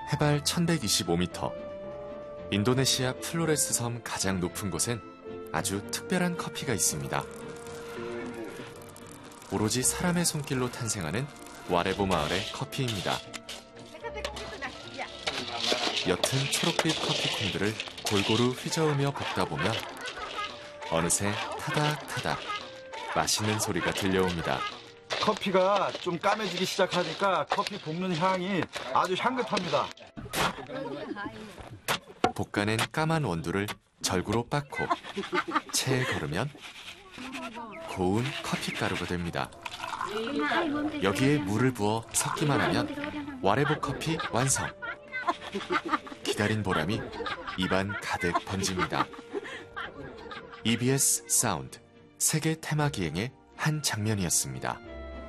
해발 1125m. 인도네시아 플로레스 섬 가장 높은 곳엔 아주 특별한 커피가 있습니다. 오로지 사람의 손길로 탄생하는 와레보 마을의 커피입니다. 옅은 초록빛 커피콩들을 골고루 휘저으며 볶다 보면 어느새 타닥타닥 맛있는 소리가 들려옵니다. 커피가 좀 까매지기 시작하니까 커피 볶는 향이 아주 향긋합니다. 볶아낸 까만 원두를 절구로 빻고 체에 걸으면 고운 커피가루가 됩니다. 여기에 물을 부어 섞기만 하면 와레보 커피 완성! 기다린 보람이 입안 가득 번집니다. EBS 사운드 세계 테마 기행의 한 장면이었습니다.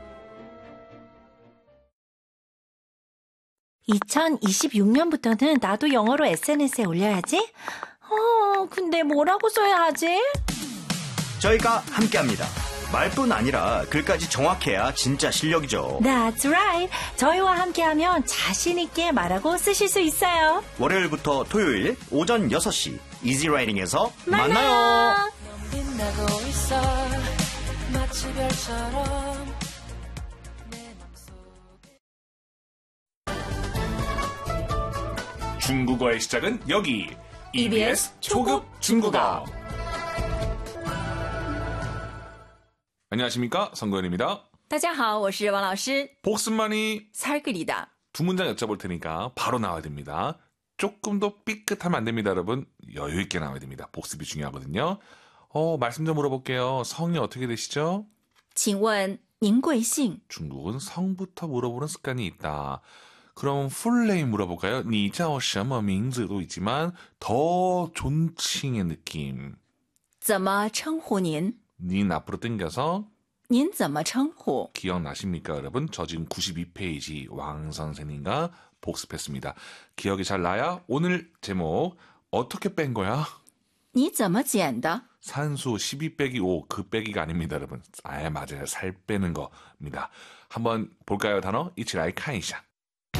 2026년부터는 나도 영어로 SNS에 올려야지? 근데 뭐라고 써야 하지? 저희가 함께합니다. 말뿐 아니라 글까지 정확해야 진짜 실력이죠. That's right. 저희와 함께하면 자신 있게 말하고 쓰실 수 있어요. 월요일부터 토요일 오전 6시 이지라이팅에서 만나요. 중국어의 시작은 여기 EBS 초급 중국어. 안녕하십니까, 성구현입니다. 大家好,我是王老师. 복습만이 살그리다. 두 문장 여쭤볼 테니까 바로 나와야 됩니다. 조금 더 삐끗하면 안 됩니다, 여러분. 여유 있게 나와야 됩니다. 복습이 중요하거든요. 말씀 좀 물어볼게요. 성이 어떻게 되시죠? 请问您贵姓? 중국은 성부터 물어보는 습관이 있다. 그럼 풀네임 물어볼까요? 你叫什么名字도 있지만 더 존칭의 느낌. 怎么称呼您? 닌 앞으로 당겨서 您怎么称呼? 기억나십니까, 여러분? 저 지금 92페이지 왕 선생님과 복습했습니다. 기억이 잘 나야? 오늘 제목 어떻게 뺀 거야? 你怎么剪的? 산수 12 빼기 5, 그 빼기가 아닙니다, 여러분. 맞아요. 살 빼는 겁니다. 한번 볼까요, 단어? 一起来看一下.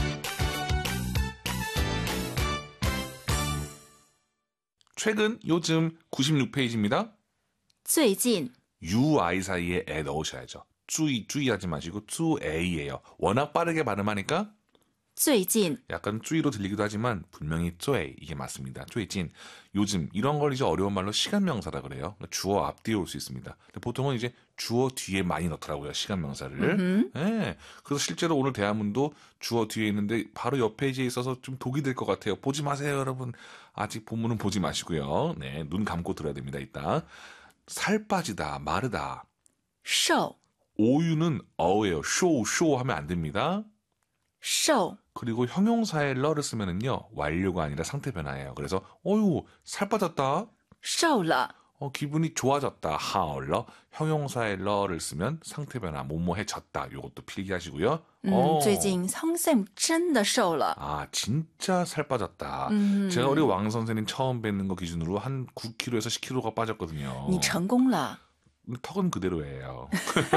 최근, 요즘 96페이지입니다. 最近 UI 사이에 에 넣으셔야죠. 주의하지 마시고 주에이예요. 워낙 빠르게 발음하니까 最近 약간 주의로 들리기도 하지만 분명히 쪼에 이게 맞습니다. 쪼이진 요즘 이런 걸 이제 어려운 말로 시간명사라 그래요. 주어 앞뒤에 올 수 있습니다. 근데 보통은 이제 주어 뒤에 많이 넣더라고요. 시간명사를. 네. 그래서 실제로 오늘 대화문도 주어 뒤에 있는데 바로 옆 페이지에 있어서 좀 독이 될 것 같아요. 보지 마세요, 여러분. 아직 본문은 보지 마시고요. 네, 눈 감고 들어야 됩니다. 이따 살 빠지다, 마르다. 瘦 오유는 어예요. 쇼 하면 안 됩니다. 瘦 그리고 형용사에 러를 쓰면은요, 완료가 아니라 상태 변화예요. 그래서 어유 살 빠졌다. 瘦了 기분이 좋아졌다. 하얼러. 형용사에 러를 쓰면 상태 변화, 뭐뭐해졌다. 요것도 필기하시고요. 最近 성쌤 真的瘦了. 진짜 살 빠졌다. 제가 우리 왕 선생님 처음 뵙는 거 기준으로 한 9kg에서 10kg가 빠졌거든요. 你成功了. 턱은 그대로예요.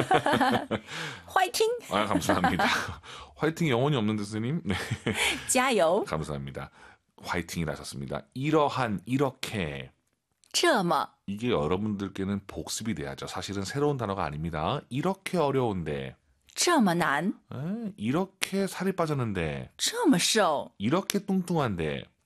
화이팅! 감사합니다. 화이팅 영혼이 없는데 스님. 네. 加油! 감사합니다. 화이팅이라 하셨습니다. 이러한, 이렇게. 这么 이게 여러분들께는 복습이 돼야죠. 사실은 새로운 단어가 아닙니다. 이렇게 어려운데. 这么难 이렇게 살이 빠졌는데. 这么瘦 이렇게 뚱뚱한데.